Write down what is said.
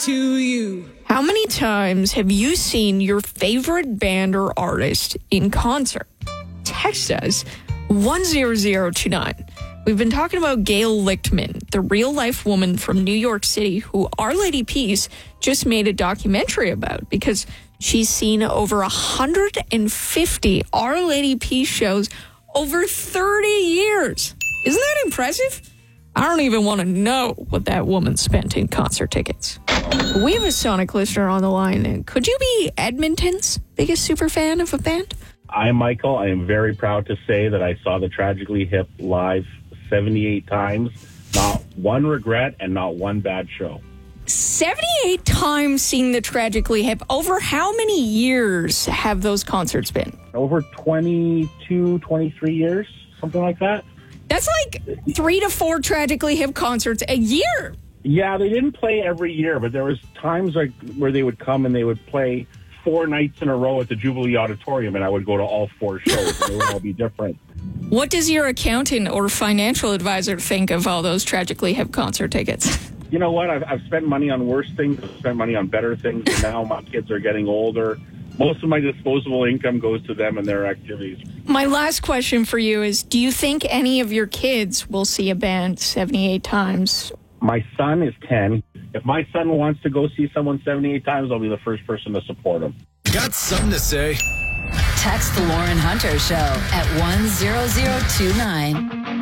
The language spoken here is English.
to you. How many times have you seen your favorite band or artist in concert? Text us 10029. We've been talking about Gail Lichtman, the real-life woman from New York City who Our Lady Peace just made a documentary about because she's seen over 150 Our Lady Peace shows over 30 years. Isn't that impressive? I don't even want to know what that woman spent in concert tickets. We have a Sonic listener on the line. Could you be Edmonton's biggest super fan of a band? I'm Michael. I am very proud to say that I saw the Tragically Hip live 78 times. Not one regret and not one bad show. 78 times seeing the Tragically Hip. Over how many years have those concerts been? Over 22, 23 years, something like that. That's like 3 to 4 Tragically Hip concerts a year. Yeah, they didn't play every year, but there was times like where they would come and they would play 4 nights in a row at the Jubilee Auditorium, and I would go to all 4 shows. They would all be different. What does your accountant or financial advisor think of all those Tragically Hip concert tickets? You know what? I've spent money on worse things. I've spent money on better things. And now my kids are getting older. Most of my disposable income goes to them and their activities. My last question for you is, do you think any of your kids will see a band 78 times? My son is 10. If my son wants to go see someone 78 times, I'll be the first person to support him. Got something to say? Text the Lauren Hunter Show at 10029.